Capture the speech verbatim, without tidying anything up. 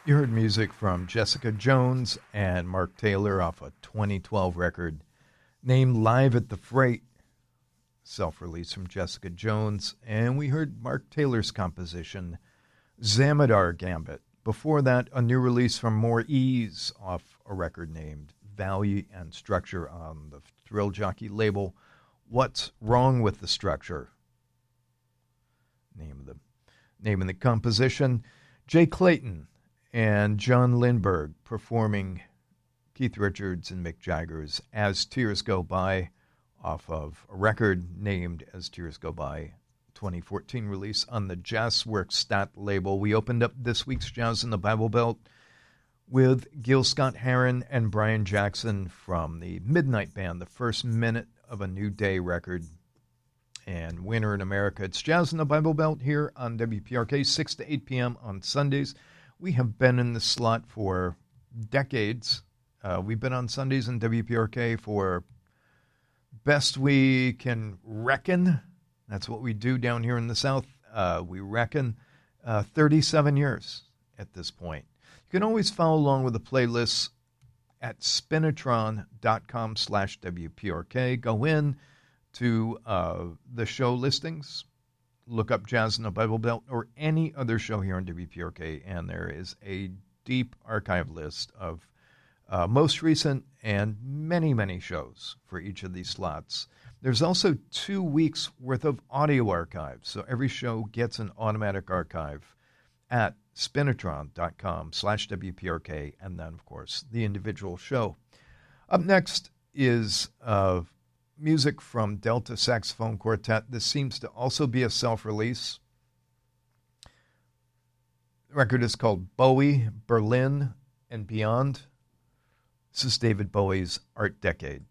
You heard music from Jessica Jones and Mark Taylor off a twenty twelve record named Live at the Freight, self-release from Jessica Jones. And we heard Mark Taylor's composition, Zamidar Gambit. Before that, a new release from More Ease off a record named Value and Structure on the Thrill Jockey label. What's Wrong with the Structure? Name of the, name of the composition. Jay Clayton and John Lindberg performing Keith Richards and Mick Jagger's As Tears Go By off of a record named As Tears Go By, twenty fourteen release on the Jazzworks Stat label. We opened up this week's Jazz in the Bible Belt with Gil Scott-Heron and Brian Jackson from the Midnight Band, the first minute of a New Day record and Winter in America. It's Jazz in the Bible Belt here on W P R K, six to eight p.m. on Sundays. We have been in the slot for decades. Uh, we've been on Sundays in W P R K for best we can reckon. That's what we do down here in the South. Uh, we reckon uh, thirty-seven years at this point. You can always follow along with the playlists at spinatron.com slash WPRK. Go in to uh, the show listings. Look up Jazz in the Bible Belt or any other show here on W P R K, and there is a deep archive list of uh, most recent and many, many shows for each of these slots. There's also two weeks' worth of audio archives, so every show gets an automatic archive at spinatron.com slash WPRK, and then, of course, the individual show. Up next is uh, music from Delta Saxophone Quartet. This seems to also be a self-release. The record is called Bowie, Berlin, and Beyond. This is David Bowie's Art Decade.